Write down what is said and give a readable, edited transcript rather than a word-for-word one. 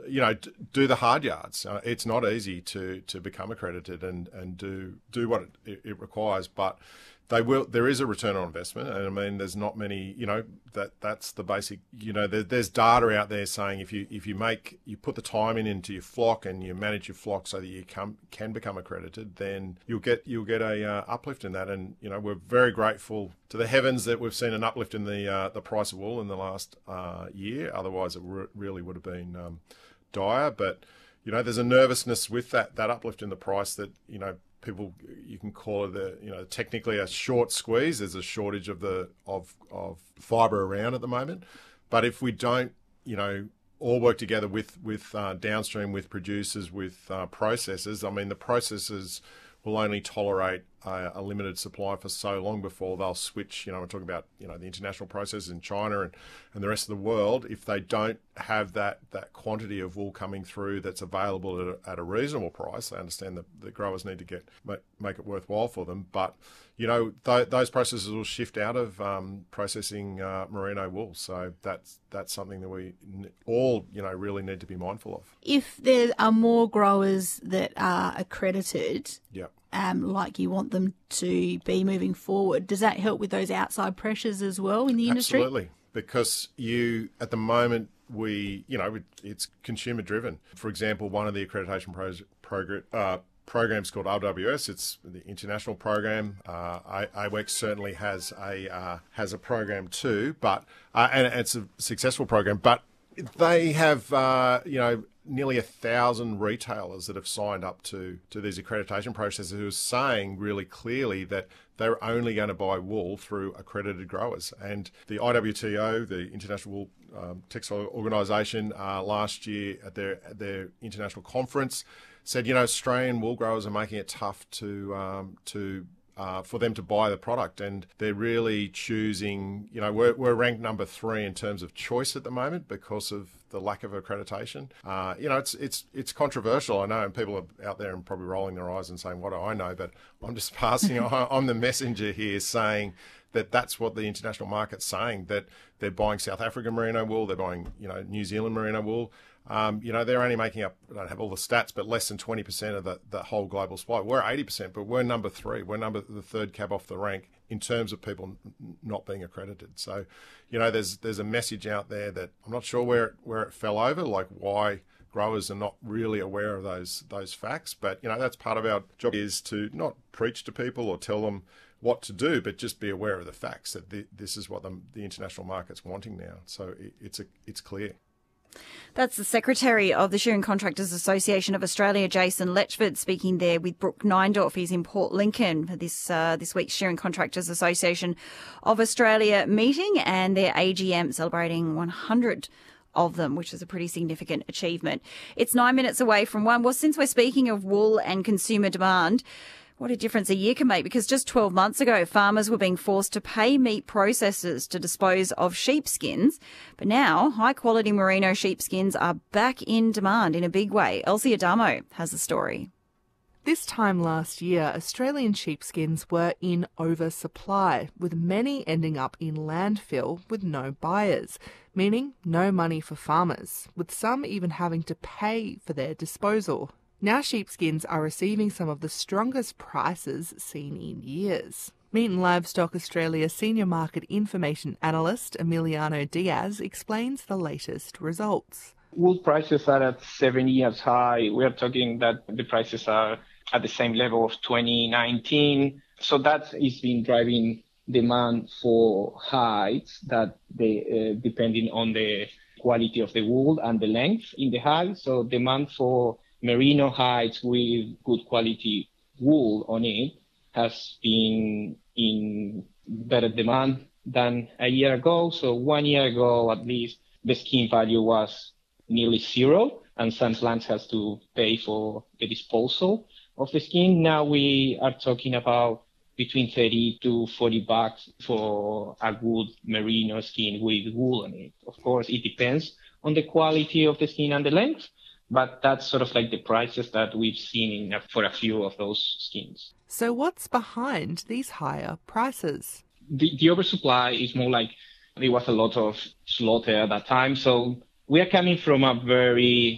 do the hard yards. It's not easy to become accredited and do what it requires, but there is a return on investment, and I mean, there's not many. That's the basic. There's data out there saying if you put the time into your flock and you manage your flock so that you can become accredited, then you'll get a uplift in that. And we're very grateful to the heavens that we've seen an uplift in the price of wool in the last year. Otherwise, it really would have been dire. But there's a nervousness with that uplift in the price that people, you can call it technically a short squeeze. There's a shortage of fibre around at the moment, but if we don't all work together with downstream, with producers, with processors, I mean the processors will only tolerate a limited supply for so long before they'll switch. We're talking about the international processors in China and the rest of the world. If they don't have that quantity of wool coming through that's available at a reasonable price, I understand that the growers need to make it worthwhile for them. But those processors will shift out of processing merino wool. So that's something that we all really need to be mindful of. If there are more growers that are accredited, yep, like you want them to be moving forward, does that help with those outside pressures as well in the industry? Absolutely, because at the moment, it's consumer driven. For example, one of the accreditation programs called RWS, it's the international program. AWEX certainly has a program too, but and it's a successful program. But they have nearly 1,000 retailers that have signed up to these accreditation processes who are saying really clearly that they're only going to buy wool through accredited growers. And the IWTO, the International Wool Textile Organisation, last year at their international conference said, Australian wool growers are making it tough for them to buy the product, and they're really choosing. We're ranked number 3 in terms of choice at the moment because of the lack of accreditation. It's controversial, I know, and people are out there and probably rolling their eyes and saying, "What do I know?" But I'm just passing. I'm the messenger here, saying that that's what the international market's saying, that they're buying South African merino wool, they're buying New Zealand merino wool. They're only making up, I don't have all the stats, but less than 20% of the whole global supply. We're 80%, but we're number 3. We're the third cab off the rank in terms of people not being accredited. So, there's a message out there that I'm not sure where it fell over, like why growers are not really aware of those facts. But, that's part of our job, is to not preach to people or tell them what to do, but just be aware of the facts that this is what the international market's wanting now. So it's clear. That's the Secretary of the Shearing Contractors Association of Australia, Jason Letchford, speaking there with Brooke Neindorf. He's in Port Lincoln for this week's Shearing Contractors Association of Australia meeting and their AGM celebrating 100 of them, which is a pretty significant achievement. It's 9 minutes away from 1. Well, since we're speaking of wool and consumer demand, what a difference a year can make, because just 12 months ago, farmers were being forced to pay meat processors to dispose of sheepskins. But now, high-quality merino sheepskins are back in demand in a big way. Elsie Adamo has the story. This time last year, Australian sheepskins were in oversupply, with many ending up in landfill with no buyers, meaning no money for farmers, with some even having to pay for their disposal. Now sheepskins are receiving some of the strongest prices seen in years. Meat and Livestock Australia Senior Market Information Analyst Emiliano Diaz explains the latest results. Wool prices are at 7 years high. We are talking that the prices are at the same level of 2019. So that is been driving demand for hides that depending on the quality of the wool and the length in the hide. So demand for merino hides with good quality wool on it has been in better demand than a year ago. So 1 year ago, at least, the skin value was nearly zero, and some plants has to pay for the disposal of the skin. Now we are talking about between 30 to 40 bucks for a good merino skin with wool on it. Of course, it depends on the quality of the skin and the length, but that's sort of like the prices that we've seen for a few of those skins. So what's behind these higher prices? The oversupply is more like there was a lot of slaughter at that time. So we are coming from a very